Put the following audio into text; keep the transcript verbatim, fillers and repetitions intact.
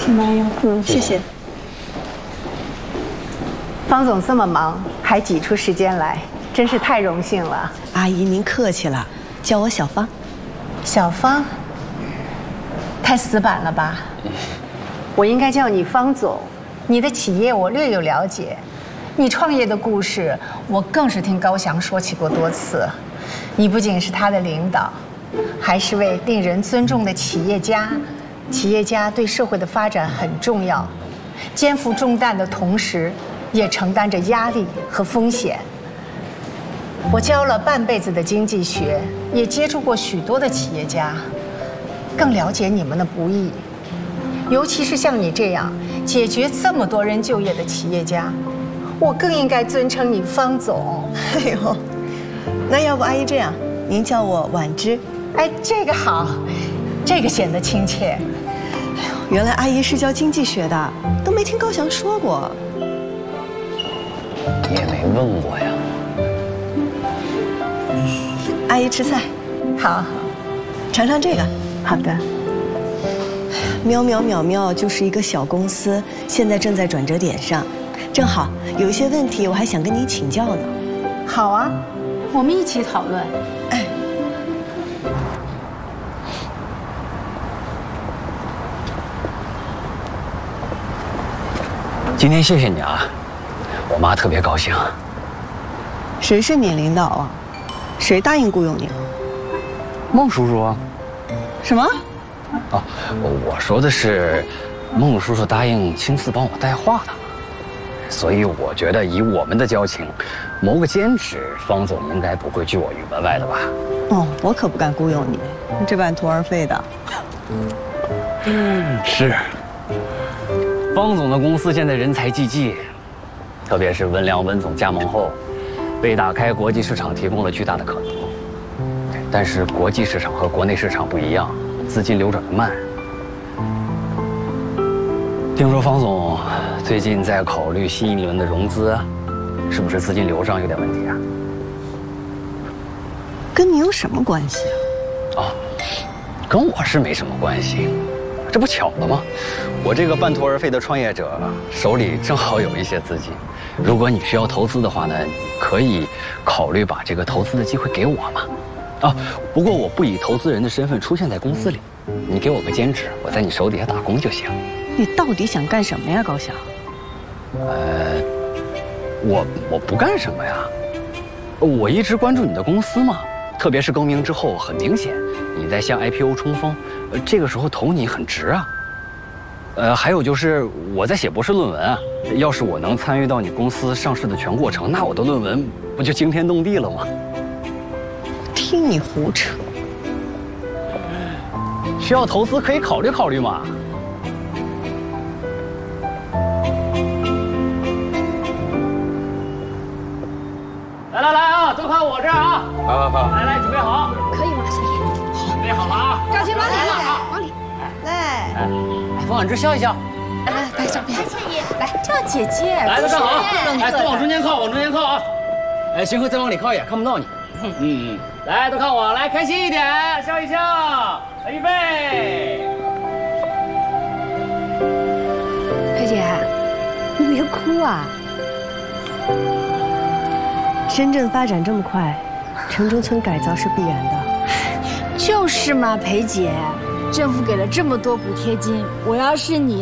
请慢用。 嗯，谢谢。 方总这么忙，还挤出时间来，真是太荣幸了。 阿姨您客气了，叫我小芳。 小芳，太死板了吧？我应该叫你方总。你的企业我略有了解，你创业的故事我更是听高翔说起过多次。你不仅是他的领导，还是位令人尊重的企业家。企业家对社会的发展很重要，肩负重担的同时，也承担着压力和风险。我教了半辈子的经济学，也接触过许多的企业家，更了解你们的不易。尤其是像你这样解决这么多人就业的企业家，我更应该尊称你方总。 哎呦，那要不阿姨这样，您叫我婉芝。 哎，这个好，这个显得亲切。 哎呦，原来阿姨是教经济学的，都没听高翔说过。 你也没问我呀。 阿姨吃菜， 好好， 尝尝这个。 好的。 喵喵喵喵就是一个小公司，现在正在转折点上，正好有一些问题我还想跟你请教呢。 好啊，我们一起讨论。 哎， 今天谢谢你啊，我妈特别高兴。 谁是你领导啊？谁答应雇佣你？ 孟叔叔啊。 什么？ 哦，我说的是，孟叔叔答应亲自帮我带话的，所以我觉得以我们的交情，谋个兼职，方总应该不会拒我于门外的吧？ 哦，我可不敢雇佣你，这半途而废的。 嗯，是。方总的公司现在人才济济，特别是温良温总加盟后，为打开国际市场提供了巨大的可能。但是国际市场和国内市场不一样，资金流转的慢。听说方总最近在考虑新一轮的融资，是不是资金流上有点问题啊？ 跟你有什么关系啊？ 哦，跟我是没什么关系，这不巧了吗？我这个半途而废的创业者手里正好有一些资金，如果你需要投资的话呢，你可以考虑把这个投资的机会给我嘛。啊，不过我不以投资人的身份出现在公司里，你给我个兼职，我在你手底下打工就行。 你到底想干什么呀，高翔？ 呃，我我不干什么呀，我一直关注你的公司嘛，特别是更名之后，很明显你在向 I P O 冲锋，呃，这个时候投你很值啊。呃，还有就是我在写博士论文啊，要是我能参与到你公司上市的全过程，那我的论文不就惊天动地了吗？ 听你胡扯！ 需要投资可以考虑考虑嘛。来来来啊，都看我这儿啊！ 好好好， 来来，准备好， 可以吗，小叶？ 准备好了啊！ 高兴往里来，往里来， 哎，方婉芝笑一笑。 来拍照片。小叶，来叫姐姐。 来，都站好，哎， 都都往中间靠，往中间靠啊！哎，行慧再往里靠一点，看不到你。嗯嗯，来，都看我，来，开心一点，笑一笑，来，预备。 裴姐，你别哭啊。 深圳发展这么快，城中村改造是必然的。 就是嘛，裴姐，政府给了这么多补贴金，我要是你